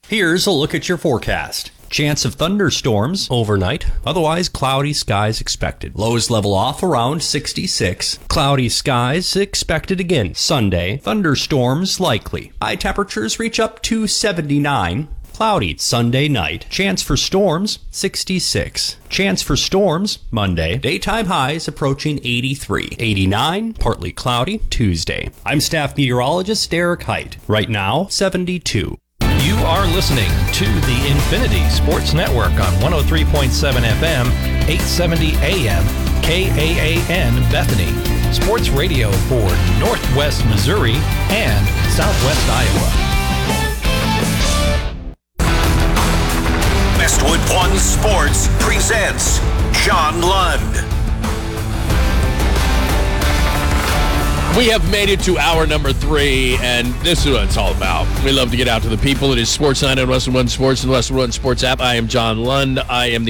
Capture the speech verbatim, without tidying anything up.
Here's a look at your forecast. Chance of thunderstorms overnight, otherwise cloudy skies expected. Lows level off around sixty-six. Cloudy skies expected again Sunday. Thunderstorms likely. High temperatures reach up to seventy-nine. Cloudy Sunday night. Chance for storms sixty-six. Chance for storms Monday. Daytime highs approaching eighty-three. eighty-nine. Partly cloudy Tuesday. I'm staff meteorologist Derek Height. Right now seventy-two. You are listening to the Infinity Sports Network on one oh three point seven F M, eight seventy A M, K A A N Bethany. Sports radio for Northwest Missouri and Southwest Iowa. Westwood One Sports presents John Lund. We have made it to hour number three, and this is what it's all about. We love to get out to the people. It is Sports Night on Westwood One Sports and Westwood One Sports app. I am John Lund. I am the